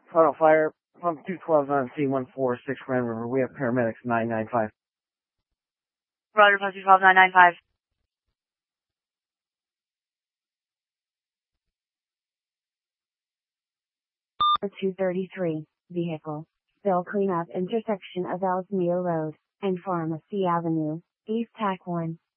Auto Fire, pump 212 on C146 Grand River. We have paramedics 995. Roger, pump 212 995. 233, vehicle. Spill cleanup intersection of Ellesmere Road and Pharmacy Avenue, East TAC 1.